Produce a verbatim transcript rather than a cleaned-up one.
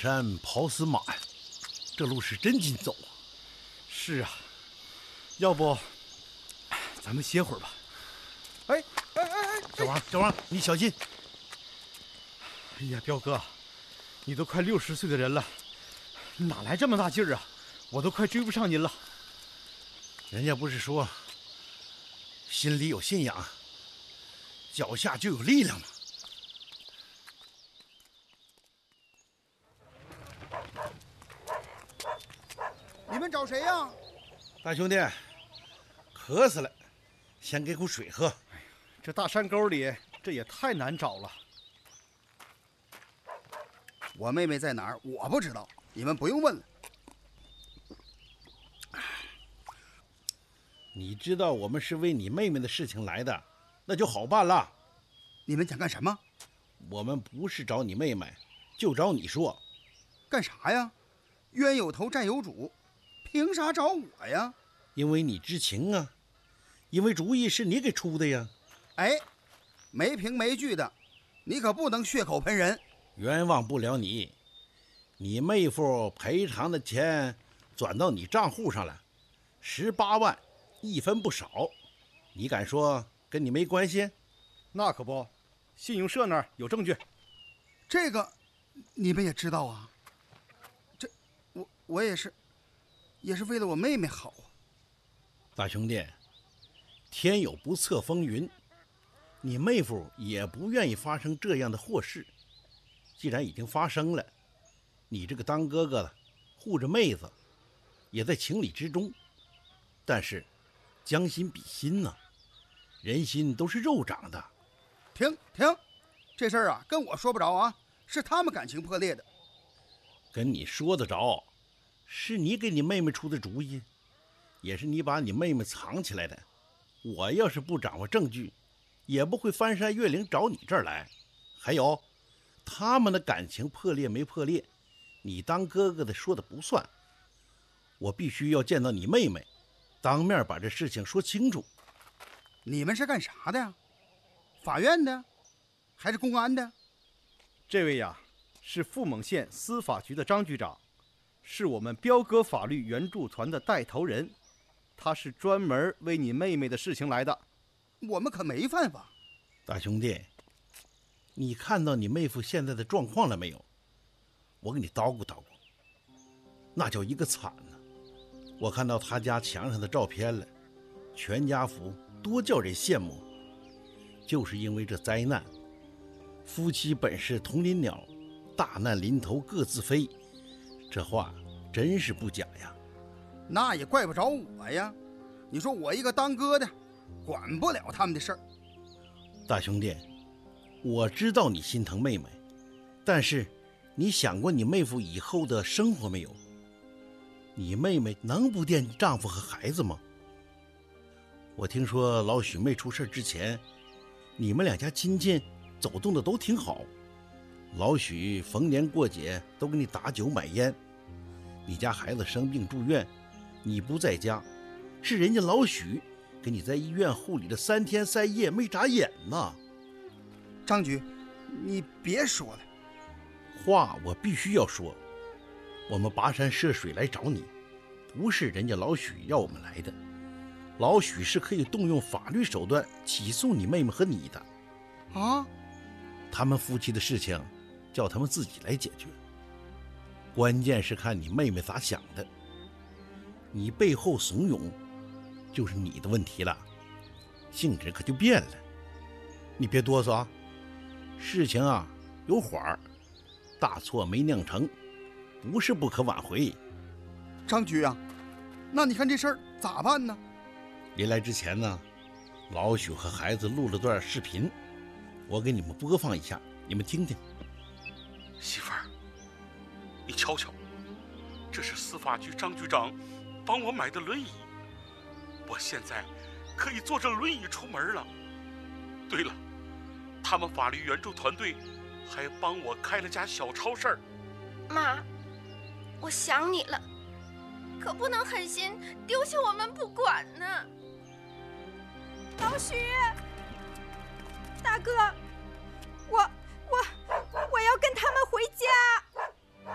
山跑死马呀，这路是真紧走啊！ 是啊，要不咱们歇会儿吧。哎哎哎哎， 小王，小王，你小心！ 哎呀，彪哥，你都快六十岁的人了，哪来这么大劲儿啊？我都快追不上您了。 人家不是说，心里有信仰，脚下就有力量吗？ 你们找谁呀？ 大兄弟，渴死了，先给口水喝。 这大山沟里，这也太难找了。 我妹妹在哪儿？我不知道，你们不用问了。 你知道我们是为你妹妹的事情来的，那就好办了。 你们想干什么？ 我们不是找你妹妹，就找你说。 干啥呀？冤有头债有主，凭啥找我呀？ 因为你知情啊，因为主意是你给出的呀。 哎，没凭没据的，你可不能血口喷人。 冤枉不了你，你妹夫赔偿的钱转到你账户上了，十八万，一分不少。你敢说跟你没关系？ 那可不，信用社那儿有证据。 这个你们也知道啊？这我我也是，也是为了我妹妹好啊。 大兄弟，天有不测风云，你妹夫也不愿意发生这样的祸事。既然已经发生了，你这个当哥哥的护着妹子也在情理之中。但是将心比心呐，人心都是肉长的。 停停，这事儿啊跟我说不着啊，是他们感情破裂的。 跟你说得着，是你给你妹妹出的主意，也是你把你妹妹藏起来的。我要是不掌握证据，也不会翻山越岭找你这儿来。还有他们的感情破裂没破裂，你当哥哥的说的不算。我必须要见到你妹妹，当面把这事情说清楚。 你们是干啥的呀？法院的，还是公安的？ 这位呀，是富蒙县司法局的张局长，是我们彪哥法律援助团的带头人，他是专门为你妹妹的事情来的。 我们可没犯法。 大兄弟，你看到你妹夫现在的状况了没有？我给你叨咕叨咕，那叫一个惨呐！我看到他家墙上的照片了，全家福多叫人羡慕。就是因为这灾难，夫妻本是同林鸟，大难临头各自飞，这话真是不假呀。 那也怪不着我呀，你说我一个当哥的，管不了他们的事儿。 大兄弟，我知道你心疼妹妹，但是你想过你妹夫以后的生活没有？你妹妹能不惦记丈夫和孩子吗？我听说老许没出事之前，你们两家亲戚走动的都挺好，老许逢年过节都给你打酒买烟。你家孩子生病住院，你不在家，是人家老许给你在医院护理了三天三夜没眨眼呢。 张局，你别说了， 话我必须要说。我们跋山涉水来找你，不是人家老许要我们来的。老许是可以动用法律手段起诉你妹妹和你的。 啊？ 他们夫妻的事情叫他们自己来解决，关键是看你妹妹咋想的。你背后怂恿就是你的问题了，性质可就变了。你别哆嗦啊，事情啊有缓儿，大错没酿成，不是不可挽回。 张局啊，那你看这事儿咋办呢？ 临来之前呢，老许和孩子录了段视频，我给你们播放一下，你们听听。 媳妇儿，你瞧瞧，这是司法局张局长帮我买的轮椅，我现在可以坐着轮椅出门了。对了，他们法律援助团队还帮我开了家小超市。 妈，我想你了，可不能狠心丢下我们不管呢。 老许，大哥，我我我要跟他们回家。